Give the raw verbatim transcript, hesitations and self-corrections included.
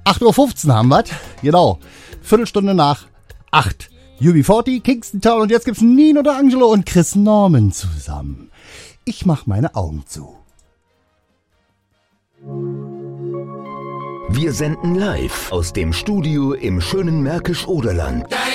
acht Uhr fünfzehn haben wir, genau. Viertelstunde nach acht. U B vierzig, Kingston Town und jetzt gibt's Nino D'Angelo und Chris Norman zusammen. Ich mach meine Augen zu. Wir senden live aus dem Studio im schönen Märkisch-Oderland.